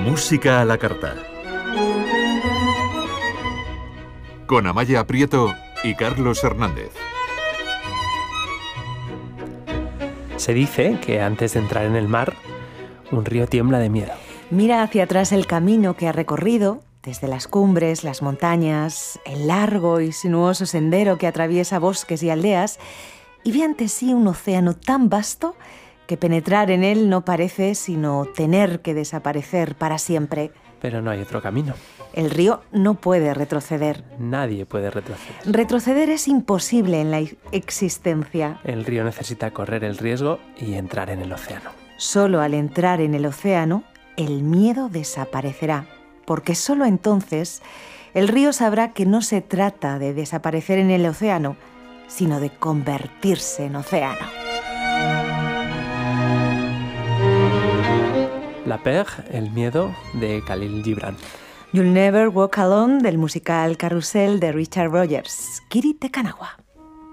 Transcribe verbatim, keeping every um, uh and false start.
Música a la carta. Con Amaya Prieto y Carlos Hernández. Se dice que antes de entrar en el mar, un río tiembla de miedo. Mira hacia atrás el camino que ha recorrido, desde las cumbres, las montañas, el largo y sinuoso sendero que atraviesa bosques y aldeas, y ve ante sí un océano tan vasto que penetrar en él no parece sino tener que desaparecer para siempre. Pero no hay otro camino. El río no puede retroceder. Nadie puede retroceder. Retroceder es imposible en la existencia. El río necesita correr el riesgo y entrar en el océano. Solo al entrar en el océano, el miedo desaparecerá, porque solo entonces el río sabrá que no se trata de desaparecer en el océano, sino de convertirse en océano. La Peur, el miedo, de Khalil Gibran. You'll Never Walk Alone, del musical Carrusel de Richard Rogers. Kiri Te Kanawa.